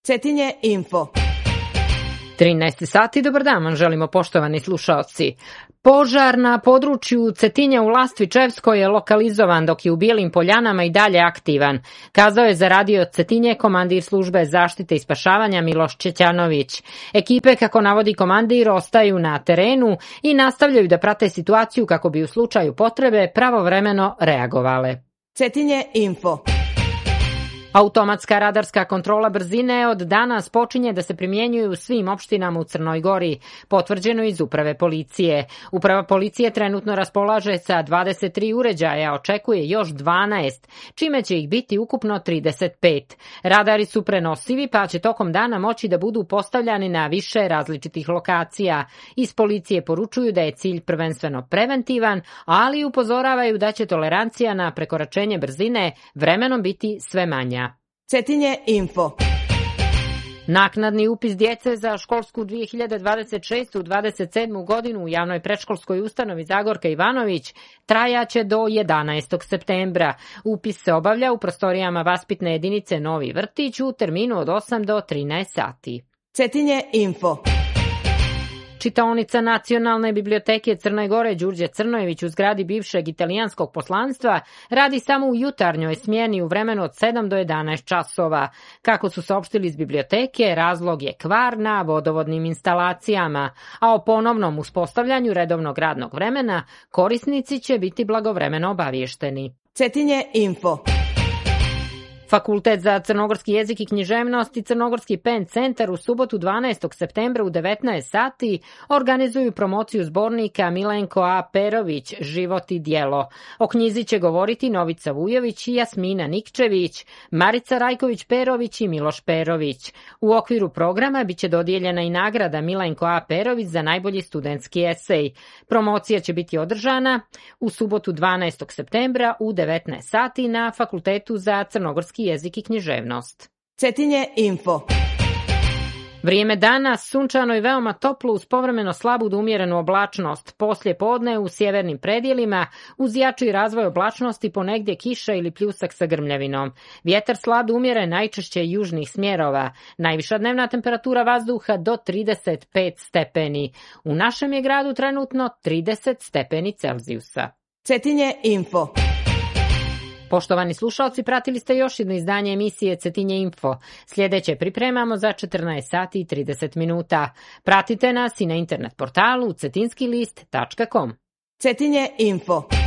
Cetinje Info. 13 sati, dobar dan vam želimo, poštovani slušaoci. Požar na području Cetinja u Lastvičevskoj je lokalizovan, dok je u Bijelim Poljanama i dalje aktivan, kazao je za radio Cetinje komandir službe zaštite i spašavanja Miloš Čećanović. Ekipe, kako navodi komandir, ostaju na terenu i nastavljaju da prate situaciju kako bi u slučaju potrebe pravovremeno reagovale. Cetinje Info. Automatska radarska kontrola brzine od danas počinje da se primjenjuje u svim opštinama u Crnoj Gori, potvrđeno iz Uprave policije. Uprava policije trenutno raspolaže sa 23 uređaja, očekuje još 12, čime će ih biti ukupno 35. Radari su prenosivi, pa će tokom dana moći da budu postavljani na više različitih lokacija. Iz policije poručuju da je cilj prvenstveno preventivan, ali upozoravaju da će tolerancija na prekoračenje brzine vremenom biti sve manja. Cetinje Info. Naknadni upis djece za školsku 2026-27 godinu u javnoj predškolskoj ustanovi Zagorka Ivanović trajaće do 11. septembra. Upis se obavlja u prostorijama vaspitne jedinice Novi Vrtić u terminu od 8 do 13 sati. Cetinje Info. Čitaonica Nacionalne biblioteke Crne Gore Đurđe Crnojević u zgradi bivšeg italijanskog poslanstva radi samo u jutarnjoj smjeni u vremenu od 7 do 11 časova. Kako su saopštili iz biblioteke, razlog je kvar na vodovodnim instalacijama, a o ponovnom uspostavljanju redovnog radnog vremena korisnici će biti blagovremeno obavješteni. Cetinje Info. Fakultet za crnogorski jezik i književnost i Crnogorski PEN centar u subotu 12. septembra u 19 sati organizuju promociju zbornika Milenko A. Perović, Život i djelo. O knjizi će govoriti Novica Vujović i Jasmina Nikčević, Marica Rajković-Perović i Miloš Perović. U okviru programa biće dodijeljena i nagrada Milenko A. Perović za najbolji studentski esej. Promocija će biti održana u subotu 12. septembra u 19 sati na Fakultetu za crnogorski jezik i književnost. Cetinje Info. Vrijeme dana sunčano i veoma toplo uz povremeno slabu do umjerenu oblačnost. Poslije podne u sjevernim predjelima uz jači razvoj oblačnosti ponegdje kiša ili pljusak sa grmljavinom. Vjetar slab umjeren najčešće južnih smjerova. Najviša dnevna temperatura vazduha do 35 stepeni. U našem je gradu trenutno 30 stepeni Celzijusa. Cetinje Info. Poštovani slušalci, pratili ste još jedno izdanje emisije Cetinje Info. Sljedeće pripremamo za 14 sati i 30 minuta. Pratite nas i na internet portalu cetinskilist.com. Cetinje Info.